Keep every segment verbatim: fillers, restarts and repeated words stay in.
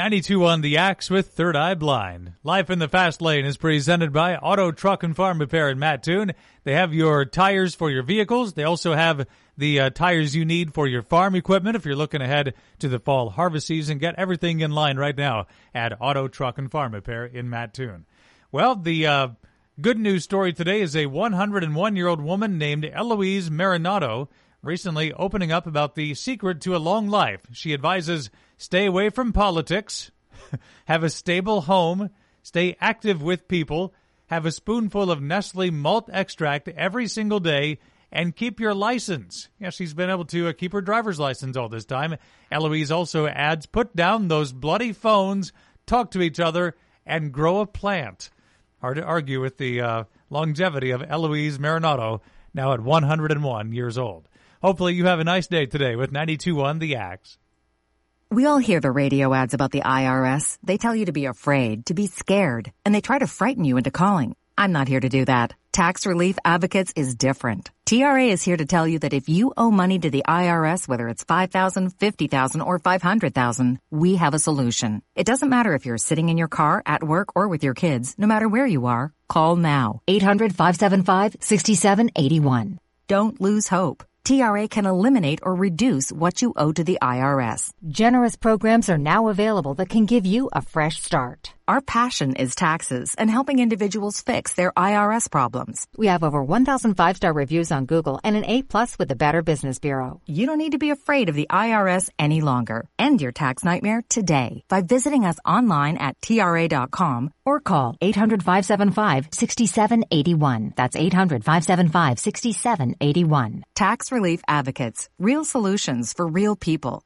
ninety-two on The Axe with Third Eye Blind. Life in the Fast Lane is presented by Auto Truck and Farm Repair in Mattoon. They have your tires for your vehicles. They also have the uh, tires you need for your farm equipment. If you're looking ahead to the fall harvest season, get everything in line right now at Auto Truck and Farm Repair in Mattoon. Well, the uh, good news story today is a one hundred one-year-old woman named Eloise Marinato recently opening up about the secret to a long life. She advises stay away from politics, have a stable home, stay active with people, have a spoonful of Nestle malt extract every single day, and keep your license. Yeah, she's been able to uh, keep her driver's license all this time. Eloise also adds, put down those bloody phones, talk to each other, and grow a plant. Hard to argue with the uh, longevity of Eloise Marinato, now at one hundred one years old. Hopefully you have a nice day today with ninety-two on The Axe. We all hear the radio ads about the I R S. They tell you to be afraid, to be scared, and they try to frighten you into calling. I'm not here to do that. Tax Relief Advocates is different. T R A is here to tell you that if you owe money to the I R S, whether it's five thousand dollars, fifty thousand dollars, or five hundred thousand dollars, we have a solution. It doesn't matter if you're sitting in your car, at work, or with your kids. No matter where you are, call now. eight hundred, five seven five, six seven eight one. Don't lose hope. T R A can eliminate or reduce what you owe to the I R S. Generous programs are now available that can give you a fresh start. Our passion is taxes and helping individuals fix their I R S problems. We have over one thousand five-star reviews on Google and an A plus with the Better Business Bureau. You don't need to be afraid of the I R S any longer. End your tax nightmare today by visiting us online at T R A dot com or call eight hundred, five seven five, six seven eight one. That's eight hundred, five seven five, six seven eight one. Tax Relief Advocates. Real solutions for real people.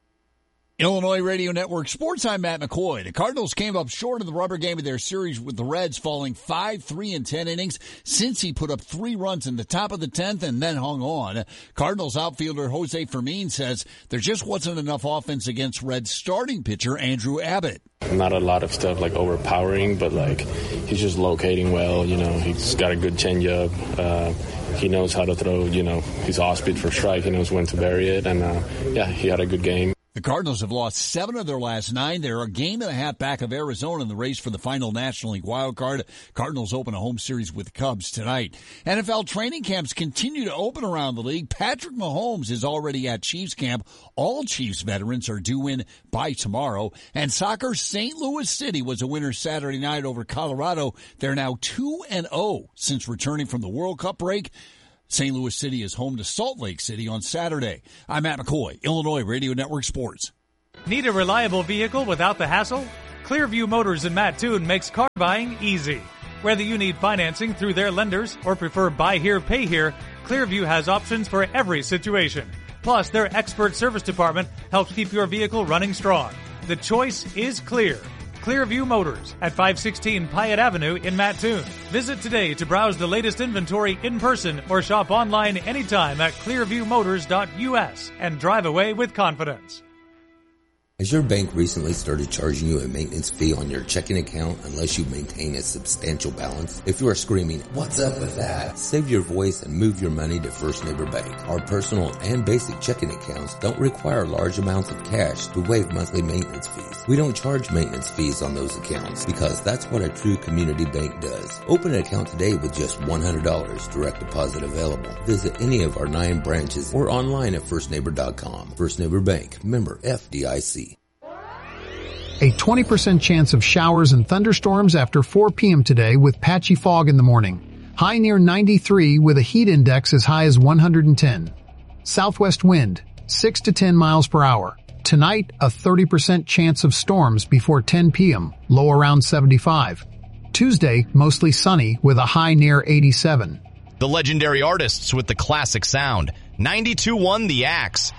Illinois Radio Network Sports, I'm Matt McCoy. The Cardinals came up short in the rubber game of their series with the Reds, falling five three in ten innings. Cincy put up three runs in the top of the tenth and then hung on. Cardinals outfielder Jose Fermin says there just wasn't enough offense against Reds starting pitcher Andrew Abbott. Not a lot of stuff like overpowering, but like he's just locating well. You know, he's got a good changeup. Uh, he knows how to throw, you know, he's off speed for strike. He knows when to bury it. And, uh, yeah, he had a good game. The Cardinals have lost seven of their last nine. They're a game and a half back of Arizona in the race for the final National League wild card. Cardinals open a home series with the Cubs tonight. N F L training camps continue to open around the league. Patrick Mahomes is already at Chiefs camp. All Chiefs veterans are due in by tomorrow. And soccer, Saint Louis City was a winner Saturday night over Colorado. They're now two and oh since returning from the World Cup break. Saint Louis City is home to Salt Lake City on Saturday. I'm Matt McCoy, Illinois Radio Network Sports. Need a reliable vehicle without the hassle? Clearview Motors in Mattoon makes car buying easy. Whether you need financing through their lenders or prefer buy here, pay here, Clearview has options for every situation. Plus, their expert service department helps keep your vehicle running strong. The choice is clear. Clearview Motors at five sixteen Pyatt Avenue in Mattoon. Visit today to browse the latest inventory in person or shop online anytime at clearview motors dot U S and drive away with confidence. Has your bank recently started charging you a maintenance fee on your checking account unless you maintain a substantial balance? If you are screaming, "What's up with that?" save your voice and move your money to First Neighbor Bank. Our personal and basic checking accounts don't require large amounts of cash to waive monthly maintenance fees. We don't charge maintenance fees on those accounts because that's what a true community bank does. Open an account today with just one hundred dollars direct deposit available. Visit any of our nine branches or online at first neighbor dot com. First Neighbor Bank, member F D I C. A twenty percent chance of showers and thunderstorms after four p.m. today with patchy fog in the morning. High near ninety-three with a heat index as high as one hundred ten. Southwest wind, six to ten miles per hour. Tonight, a thirty percent chance of storms before ten p.m., low around seventy-five. Tuesday, mostly sunny with a high near eighty-seven. The legendary artists with the classic sound. ninety-two point one The Axe.